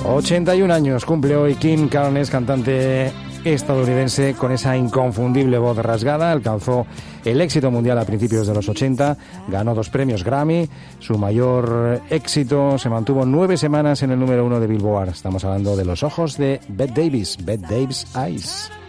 81 años cumple hoy Kim Carnes, cantante estadounidense con esa inconfundible voz rasgada. Alcanzó el éxito mundial a principios de los 80, ganó 2 premios Grammy. Su mayor éxito se mantuvo 9 semanas en el número 1 de Billboard. Estamos hablando de Los ojos de Bette Davis, Bette Davis Eyes.